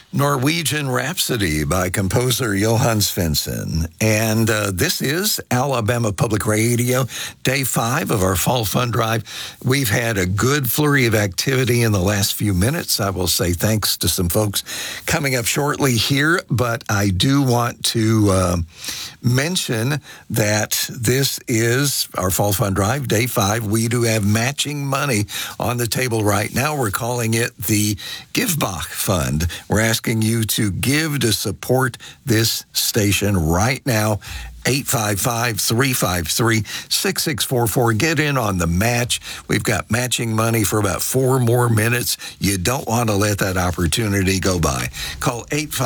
Norwegian Rhapsody by composer Johann Svensson. And this is Alabama Public Radio, day 5 of our Fall Fund Drive. We've had a good flurry of activity in the last few minutes. I will say thanks to some folks coming up shortly here, but I do want to mention that this is our Fall Fund Drive, day 5. We do have matching money on the table right now. We're calling it the GiveBach Fund. We're asking you to give to support this station right now. 855-353-6644. Get in on the match. We've got matching money for about 4 more minutes. You don't want to let that opportunity go by. Call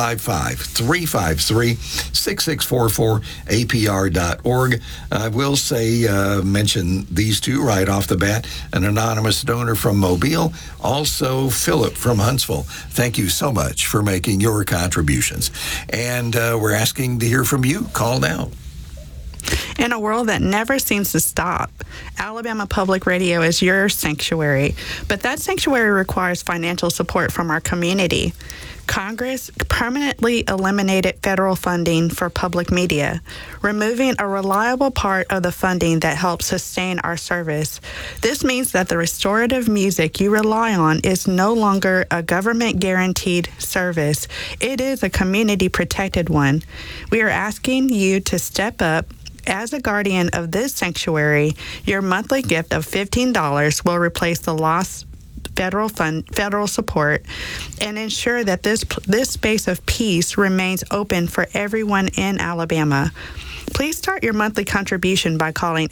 855-353-6644, apr.org. I will say, mention these two right off the bat. An anonymous donor from Mobile, also Philip from Huntsville. Thank you so much for making your contributions. And we're asking to hear from you. Call now. In a world that never seems to stop, Alabama Public Radio is your sanctuary, but that sanctuary requires financial support from our community. Congress permanently eliminated federal funding for public media, removing a reliable part of the funding that helps sustain our service. This means that the restorative music you rely on is no longer a government-guaranteed service. It is a community-protected one. We are asking you to step up. As a guardian of this sanctuary, your monthly gift of $15 will replace the lost federal support and ensure that this space of peace remains open for everyone in Alabama. Please start your monthly contribution by calling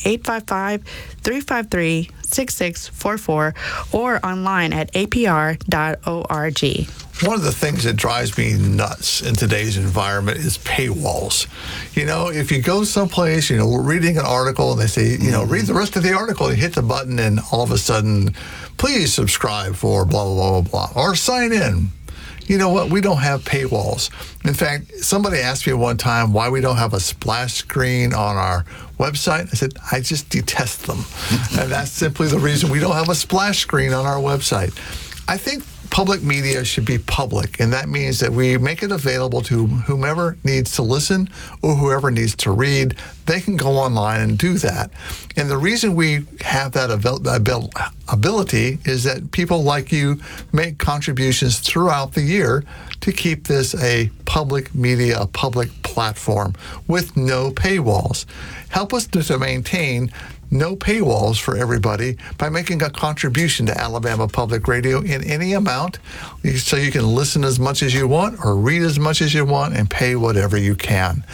855-353-6644 or online at apr.org. One of the things that drives me nuts in today's environment is paywalls. You know, if you go someplace, we're reading an article and they say, read the rest of the article, you hit the button and all of a sudden, please subscribe for blah, blah, blah, blah, blah, or sign in. You know what? We don't have paywalls. In fact, somebody asked me one time why we don't have a splash screen on our website. I said, I just detest them. And that's simply the reason we don't have a splash screen on our website. I think public media should be public, and that means that we make it available to whomever needs to listen or whoever needs to read. They can go online and do that. And the reason we have that ability is that people like you make contributions throughout the year to keep this a public media, a public platform with no paywalls. Help us to maintain no paywalls for everybody by making a contribution to Alabama Public Radio in any amount, so you can listen as much as you want or read as much as you want and pay whatever you can.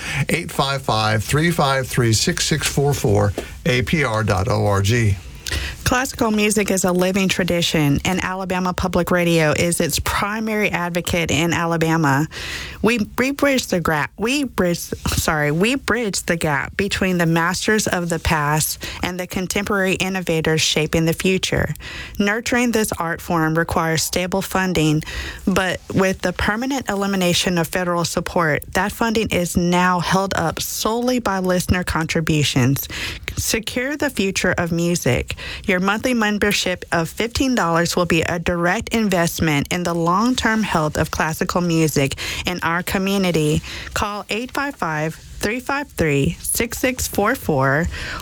855-353-6644, apr.org. Classical music is a living tradition, and Alabama Public Radio is its primary advocate in Alabama. We bridge the gap between the masters of the past and the contemporary innovators shaping the future. Nurturing this art form requires stable funding, but with the permanent elimination of federal support, that funding is now held up solely by listener contributions. Secure the future of music. Your monthly membership of $15 will be a direct investment in the long-term health of classical music in our community. Call 855-353-6644